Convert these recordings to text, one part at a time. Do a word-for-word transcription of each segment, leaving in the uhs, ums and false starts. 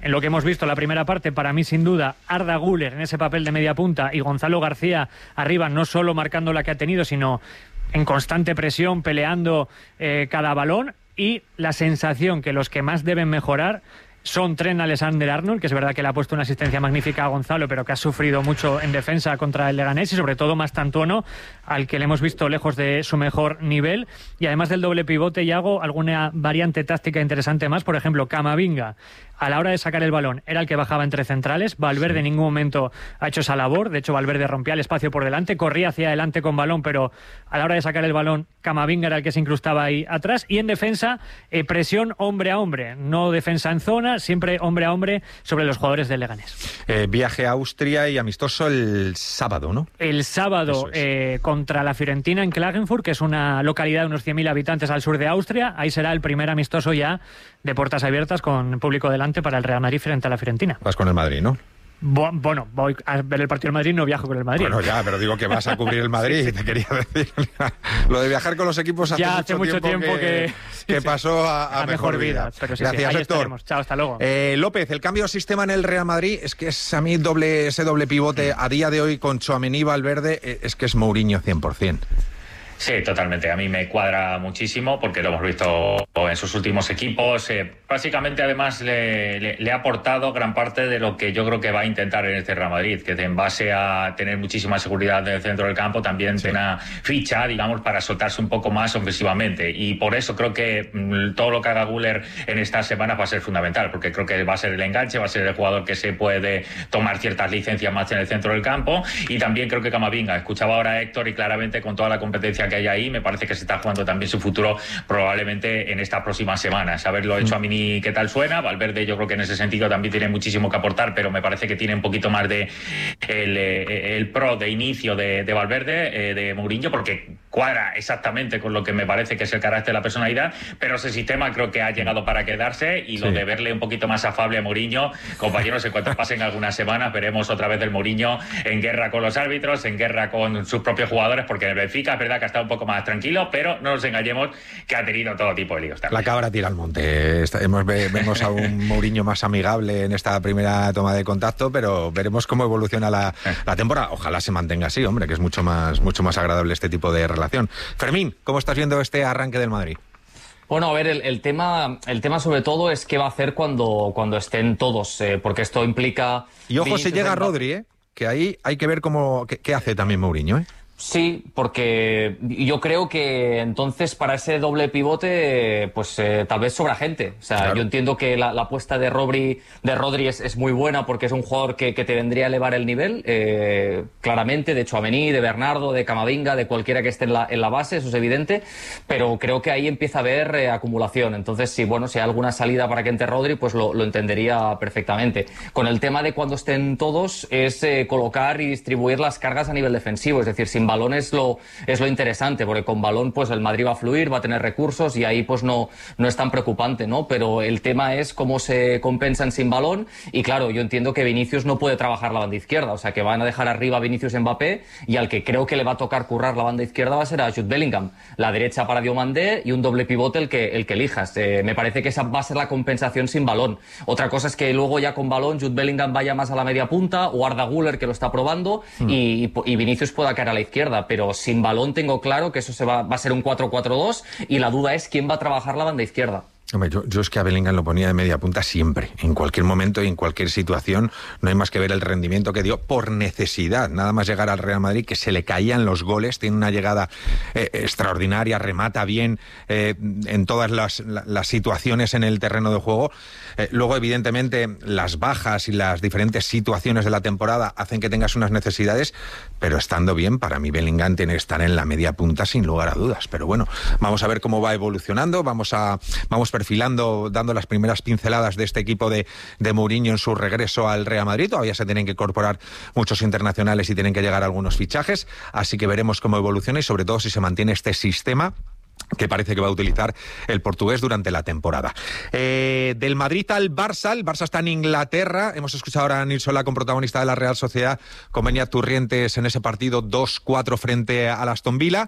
en lo que hemos visto la primera parte, para mí sin duda Arda Güler en ese papel de media punta y Gonzalo García arriba, no solo marcando la que ha tenido, sino en constante presión, peleando eh, cada balón, y la sensación que los que más deben mejorar son Trent Alexander-Arnold, que es verdad que le ha puesto una asistencia magnífica a Gonzalo, pero que ha sufrido mucho en defensa contra el Leganés, y sobre todo Mastantuono, al que le hemos visto lejos de su mejor nivel. Y además del doble pivote, Yago, alguna variante táctica interesante más. Por ejemplo, Camavinga, a la hora de sacar el balón, era el que bajaba entre centrales. Valverde en ningún momento ha hecho esa labor. De hecho, Valverde rompía el espacio por delante, corría hacia adelante con balón, pero a la hora de sacar el balón, Camavinga era el que se incrustaba ahí atrás. Y en defensa, eh, presión hombre a hombre, no defensa en zona, siempre hombre a hombre sobre los jugadores del Leganés. Eh, viaje a Austria y amistoso el sábado, ¿no? El sábado es. eh, contra la Fiorentina en Klagenfurt, que es una localidad de unos cien mil habitantes al sur de Austria. Ahí será el primer amistoso ya de puertas abiertas con público delante para el Real Madrid frente a la Fiorentina. Vas con el Madrid, ¿no? Bueno, voy a ver el partido del Madrid, no viajo con el Madrid. Bueno, ya, pero digo que vas a cubrir el Madrid, sí, sí. Te quería decir. Lo de viajar con los equipos hace, ya mucho, hace mucho tiempo, tiempo que, que, que pasó a, a, a mejor vida. vida. Pero sí, Gracias, sí, Héctor. Chao, hasta luego. Eh, López, el cambio de sistema en el Real Madrid es que es a mí doble, ese doble pivote a día de hoy con Tchouaméni y Valverde, es que es Mourinho cien por ciento. Sí, totalmente. A mí me cuadra muchísimo porque lo hemos visto en sus últimos equipos. Eh, básicamente, además, le, le, le ha aportado gran parte de lo que yo creo que va a intentar en este Real Madrid, que en base a tener muchísima seguridad en el centro del campo, también sí. Tiene una ficha, digamos, para soltarse un poco más ofensivamente. Y por eso creo que mm, todo lo que haga Güler en estas semanas va a ser fundamental, porque creo que va a ser el enganche, va a ser el jugador que se puede tomar ciertas licencias más en el centro del campo. Y también creo que Camavinga, escuchaba ahora a Héctor, y claramente con toda la competencia que hay ahí, me parece que se está jugando también su futuro probablemente en estas próximas semanas. Haberlo hecho a Mini, ¿qué tal suena? Valverde yo creo que en ese sentido también tiene muchísimo que aportar, pero me parece que tiene un poquito más de el, el pro de inicio de, de Valverde, eh, de Mourinho, porque cuadra exactamente con lo que me parece que es el carácter de la personalidad, pero ese sistema creo que ha llegado para quedarse, y lo sí. de verle un poquito más afable a Mourinho, compañeros, en cuanto pasen algunas semanas veremos otra vez del Mourinho en guerra con los árbitros, en guerra con sus propios jugadores, porque en el Benfica es verdad que ha estado un poco más tranquilo, pero no nos engañemos que ha tenido todo tipo de líos también. La cabra tira al monte. Hemos, vemos a un Mourinho más amigable en esta primera toma de contacto, pero veremos cómo evoluciona la, la temporada. Ojalá se mantenga así, hombre, que es mucho más, mucho más agradable este tipo de relación. Fermín, ¿cómo estás viendo este arranque del Madrid? Bueno, a ver, el, el tema el tema sobre todo es qué va a hacer cuando, cuando estén todos, eh, porque esto implica... Y ojo, se llega a Rodri, ¿eh? Que ahí hay que ver cómo qué, qué hace también Mourinho, ¿eh? Sí, porque yo creo que entonces para ese doble pivote pues eh, tal vez sobra gente. O sea, claro. Yo entiendo que la, la apuesta de Rodri, de Rodri es, es muy buena porque es un jugador que, que te vendría a elevar el nivel, eh, claramente, de Tchouaméni, de Bernardo, de Camavinga, de cualquiera que esté en la, en la base, eso es evidente, pero creo que ahí empieza a haber eh, acumulación. Entonces, sí, bueno, si hay alguna salida para que entre Rodri, pues lo, lo entendería perfectamente. Con el tema de cuando estén todos es eh, colocar y distribuir las cargas a nivel defensivo, es decir, sin balón es lo, es lo interesante, porque con balón pues el Madrid va a fluir, va a tener recursos y ahí pues no, no es tan preocupante, ¿no? Pero el tema es cómo se compensan sin balón, y claro, yo entiendo que Vinicius no puede trabajar la banda izquierda, o sea que van a dejar arriba a Vinicius Mbappé, y al que creo que le va a tocar currar la banda izquierda va a ser a Jude Bellingham, la derecha para Diomandé y un doble pivote el que, el que elijas. Eh, me parece que esa va a ser la compensación sin balón. Otra cosa es que luego ya con balón Jude Bellingham vaya más a la media punta, o Arda Güler, que lo está probando, mm. y, y Vinicius pueda caer a la izquierda, pero sin balón tengo claro que eso se va, va a ser un cuatro cuatro dos, y la duda es quién va a trabajar la banda izquierda. Hombre, yo, yo es que a Bellingham lo ponía de media punta siempre, en cualquier momento y en cualquier situación. No hay más que ver el rendimiento que dio por necesidad, nada más llegar al Real Madrid, que se le caían los goles, tiene una llegada eh, extraordinaria, remata bien eh, en todas las, las situaciones en el terreno de juego. Eh, luego, evidentemente, las bajas y las diferentes situaciones de la temporada hacen que tengas unas necesidades, pero estando bien, para mí Bellingham tiene que estar en la media punta sin lugar a dudas. Pero bueno, vamos a ver cómo va evolucionando, vamos a vamos perfilando, dando las primeras pinceladas de este equipo de, de Mourinho en su regreso al Real Madrid. Todavía se tienen que incorporar muchos internacionales y tienen que llegar algunos fichajes, así que veremos cómo evoluciona y sobre todo si se mantiene este sistema que parece que va a utilizar el portugués durante la temporada. Eh, del Madrid al Barça, el Barça está en Inglaterra. Hemos escuchado ahora a Nil Solá, con protagonista de la Real Sociedad, con Beñat Turrientes en ese partido dos cuatro frente al Aston Villa.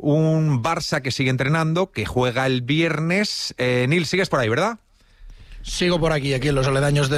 Un Barça que sigue entrenando, que juega el viernes. Eh, Nil, sigues por ahí, ¿verdad? Sigo por aquí, aquí en los aledaños de